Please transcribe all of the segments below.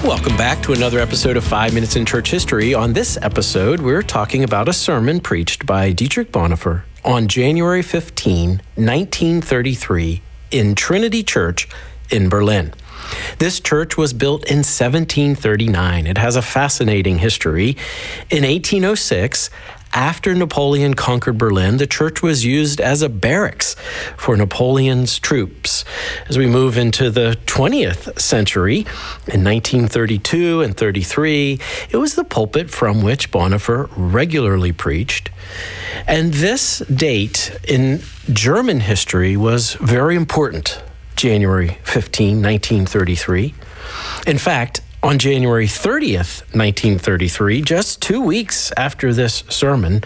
Welcome back to another episode of 5 Minutes in Church History. On this episode, we're talking about a sermon preached by Dietrich Bonhoeffer on January 15, 1933, in Trinity Church in Berlin. This church was built in 1739. It has a fascinating history. In 1806, after Napoleon conquered Berlin, the church was used as a barracks for Napoleon's troops. As we move into the 20th century, in 1932 and 33, it was the pulpit from which Bonhoeffer regularly preached. And this date in German history was very important, January 15, 1933. In fact, on January 30th, 1933, just 2 weeks after this sermon,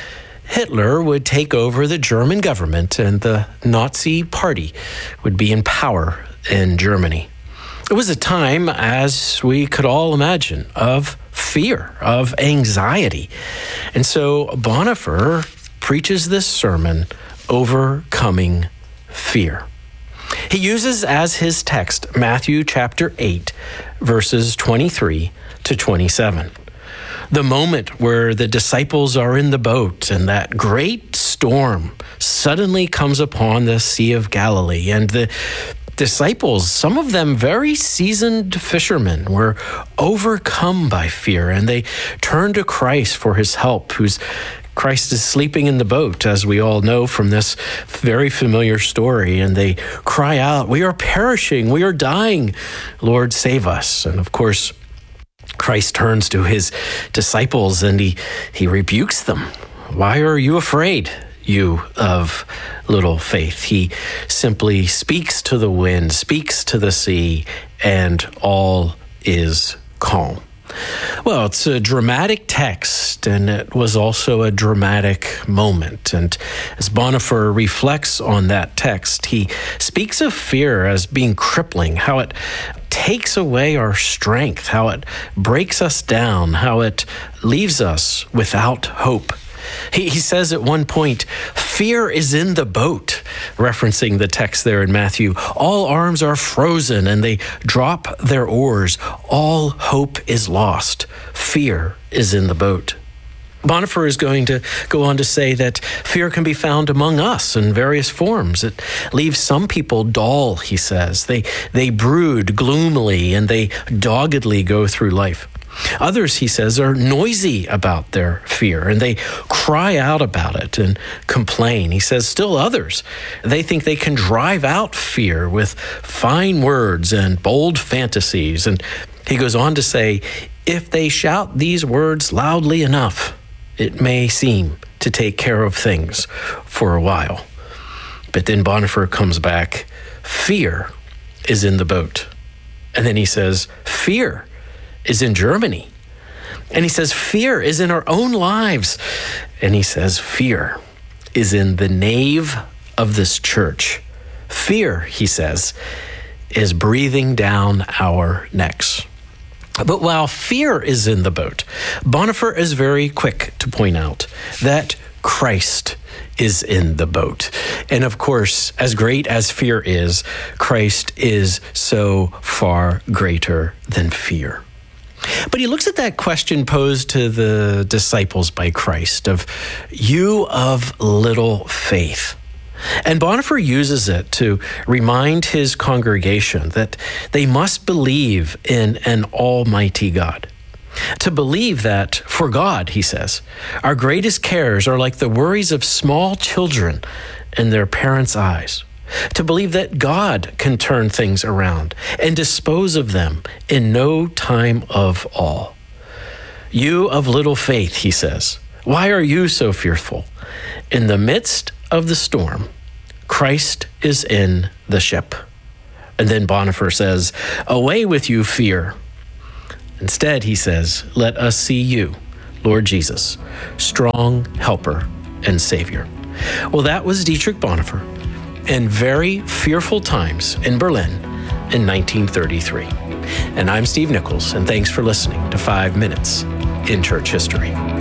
Hitler would take over the German government and the Nazi Party would be in power in Germany. It was a time, as we could all imagine, of fear, of anxiety. And so Bonhoeffer preaches this sermon, Overcoming Fear. He uses as his text Matthew chapter 8, verses 23 to 27. The moment where the disciples are in the boat and that great storm suddenly comes upon the Sea of Galilee, and the disciples, some of them very seasoned fishermen, were overcome by fear, and they turn to Christ for his help, Christ is sleeping in the boat, as we all know from this very familiar story, and they cry out, "We are perishing, we are dying, Lord, save us." And of course, Christ turns to his disciples and he rebukes them. "Why are you afraid, you of little faith?" He simply speaks to the wind, speaks to the sea, and all is calm. Well, it's a dramatic text, and it was also a dramatic moment. And as Bonhoeffer reflects on that text, he speaks of fear as being crippling, how it takes away our strength, how it breaks us down, how it leaves us without hope. He says at one point, "Fear is in the boat," referencing the text there in Matthew. "All arms are frozen and they drop their oars. All hope is lost. Fear is in the boat." Bonhoeffer is going to go on to say that fear can be found among us in various forms. It leaves some people dull, he says. They brood gloomily and they doggedly go through life. Others, he says, are noisy about their fear and they cry out about it and complain. He says still others, they think they can drive out fear with fine words and bold fantasies. And he goes on to say, if they shout these words loudly enough, it may seem to take care of things for a while. But then Bonhoeffer comes back, fear is in the boat. And then he says, fear is in Germany. And he says, fear is in our own lives. And he says, fear is in the nave of this church. Fear, he says, is breathing down our necks. But while fear is in the boat, Bonhoeffer is very quick to point out that Christ is in the boat. And of course, as great as fear is, Christ is so far greater than fear. But he looks at that question posed to the disciples by Christ of, "You of little faith." And Bonhoeffer uses it to remind his congregation that they must believe in an almighty God. To believe that for God, he says, our greatest cares are like the worries of small children in their parents' eyes. To believe that God can turn things around and dispose of them in no time of all. "You of little faith," he says, "why are you so fearful? In the midst of the storm, Christ is in the ship." And then Bonhoeffer says, "Away with you, fear. Instead," he says, "let us see you, Lord Jesus, strong helper and Savior." Well, that was Dietrich Bonhoeffer in very fearful times in Berlin in 1933. And I'm Steve Nichols, and thanks for listening to 5 Minutes in Church History.